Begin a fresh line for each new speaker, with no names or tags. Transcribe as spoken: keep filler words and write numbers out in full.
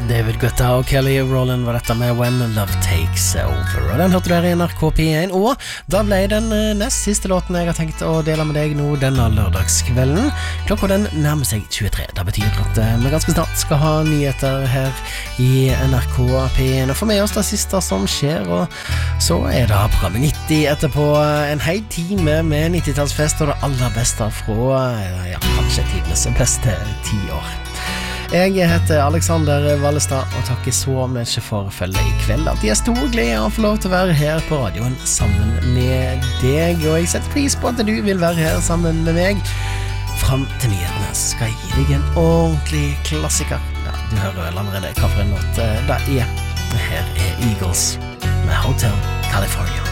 David Guetta og Kelly Rowland var dette med When Love Takes Over. Og den hørte du her i N R K P én. Og da ble den nest siste låten jeg har tenkt å dele med deg nå denne lørdagskvelden. Klokka den nærmer seg tjuetre. Det betyr at vi ganske snart skal ha nyheter her i N R K P én. Og få med oss det siste som skjer. Og så er det programmet nitti etterpå. En hel time med nittitallsfest og det aller beste fra, ja, kanskje tidenes beste ti år. Jeg heter Alexander Vallestad og takker så mye for følget i kveld. At jeg er stor glede å få lov til å være her på radioen sammen med deg. Og jeg setter pris på at du vil være her sammen med meg. Fram til nyhetene skal jeg gi deg en ordentlig klassiker. Ja, du hører vel allerede hva for en låt det er. Her er Eagles med Hotel California.